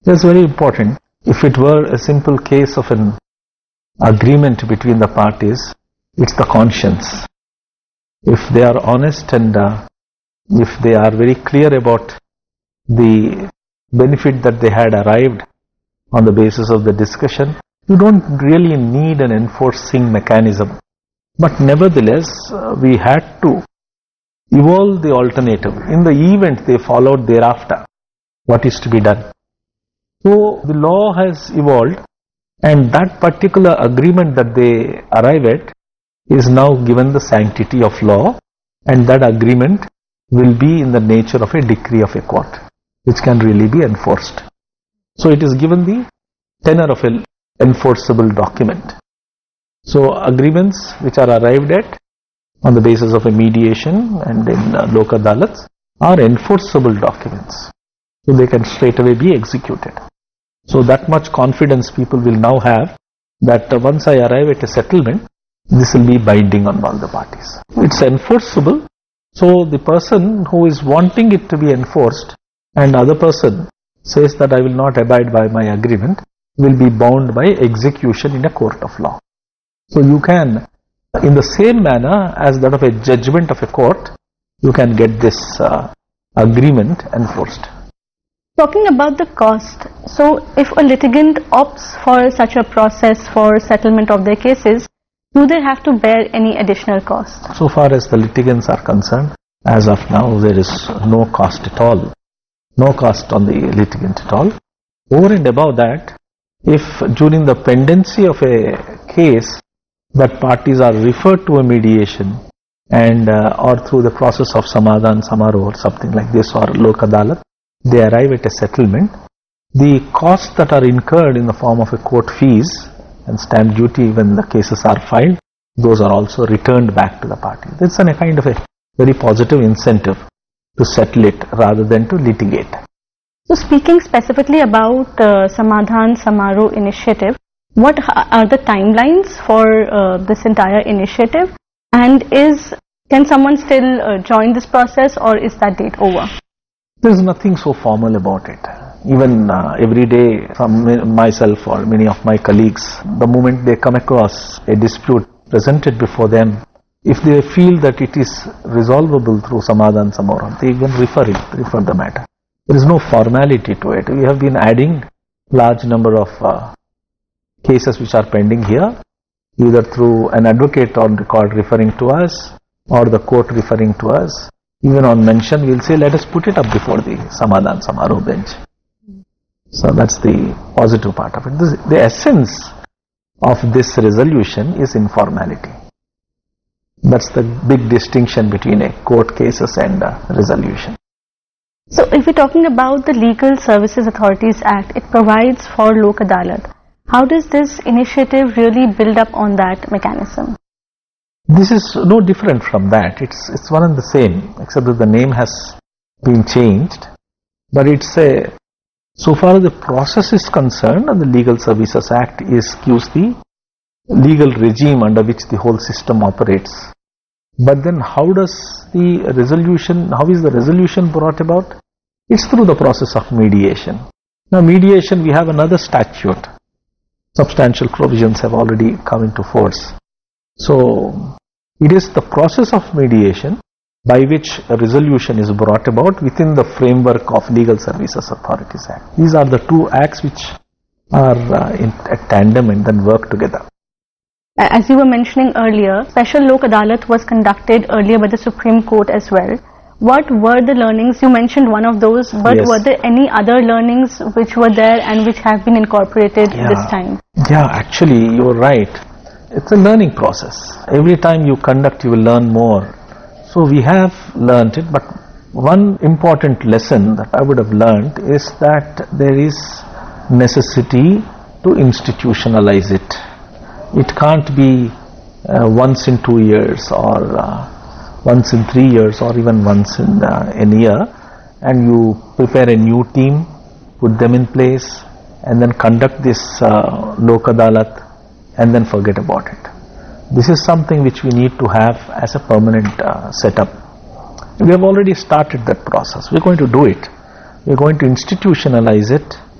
That's very important. If it were a simple case of an agreement between the parties, it's the conscience. If they are honest and if they are very clear about the benefit that they had arrived on the basis of the discussion, you don't really need an enforcing mechanism. But nevertheless, we had to evolve the alternative. In the event they followed thereafter, what is to be done? So the law has evolved, and that particular agreement that they arrive at is now given the sanctity of law, and that agreement will be in the nature of a decree of a court, which can really be enforced. So it is given the tenor of an enforceable document. So agreements which are arrived at on the basis of a mediation and in Lok Adalats are enforceable documents. So they can straight away be executed. So that much confidence people will now have that once I arrive at a settlement, this will be binding on all the parties. It's enforceable. So the person who is wanting it to be enforced and other person says that I will not abide by my agreement, will be bound by execution in a court of law. So you can, in the same manner as that of a judgment of a court, you can get this agreement enforced. Talking about the cost, so if a litigant opts for such a process for settlement of their cases, do they have to bear any additional cost? So far as the litigants are concerned, as of now, there is no cost at all. No cost on the litigant at all. Over and above that, if during the pendency of a case that parties are referred to a mediation and or through the process of Samadhan Samaro or something like this or Lok Adalat, they arrive at a settlement, the costs that are incurred in the form of a court fees and stamp duty when the cases are filed, those are also returned back to the party. That's a kind of a very positive incentive to settle it rather than to litigate. So speaking specifically about Samadhan Samaro initiative, what are the timelines for this entire initiative, and can someone still join this process, or is that date over? There is nothing so formal about it. Even every day from myself or many of my colleagues, the moment they come across a dispute presented before them, if they feel that it is resolvable through Samadhan Samaro, they even refer the matter. There is no formality to it. We have been adding large number of cases which are pending here, either through an advocate on record referring to us or the court referring to us. Even on mention, we'll say, let us put it up before the Samadhan Samaro bench. So that's the positive part of it. The essence of this resolution is informality. That's the big distinction between a court cases and a resolution. So if we're talking about the Legal Services Authorities Act, it provides for Lok Adalat. How does this initiative really build up on that mechanism? This is no different from that. It's one and the same, except that the name has been changed. But so far as the process is concerned, the Legal Services Act gives the legal regime under which the whole system operates. But then how is the resolution brought about? It's through the process of mediation. Now mediation, we have another statute. Substantial provisions have already come into force. So it is the process of mediation by which a resolution is brought about within the framework of Legal Services Authorities Act. These are the two acts which are in tandem and then work together. As you were mentioning earlier, Special Lok Adalat was conducted earlier by the Supreme Court as well. What were the learnings? You mentioned one of those, but yes, were there any other learnings which were there and which have been incorporated this time? Yeah, actually you're right. It's a learning process. Every time you conduct, you will learn more. So we have learnt it, but one important lesson that I would have learnt is that there is necessity to institutionalize it. It can't be once in 2 years or once in 3 years or even once in a year, and you prepare a new team, put them in place, and then conduct this Lok Adalat and then forget about it. This is something which we need to have as a permanent setup. We have already started that process. We're going to do it. We're going to institutionalize it